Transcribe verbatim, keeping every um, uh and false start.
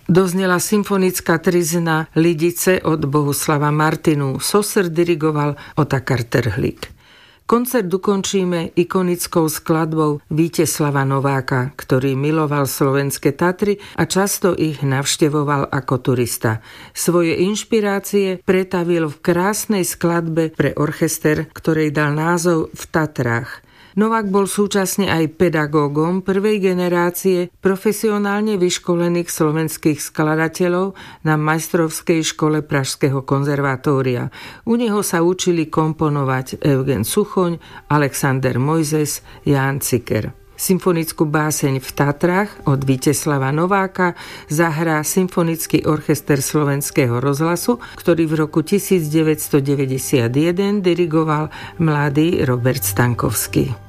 Doznela symfonická trizna Lidice od Bohuslava Martinu. Soser dirigoval Otakar Trhlík. Koncert ukončíme ikonickou skladbou Víteslava Nováka, ktorý miloval slovenské Tatry a často ich navštevoval ako turista. Svoje inšpirácie pretavil v krásnej skladbe pre orchester, ktorej dal názov V Tatrách. Novák bol súčasne aj pedagógom prvej generácie profesionálne vyškolených slovenských skladateľov na majstrovskej škole Pražského konzervatória. U neho sa učili komponovať Eugen Suchoň, Alexander Mojzes, Ján Ciker. Symfonickú báseň V Tatrách od Víteslava Nováka zahrá Symfonický orchester Slovenského rozhlasu, ktorý v roku devätnásťstodeväťdesiatjeden dirigoval mladý Robert Stankovský.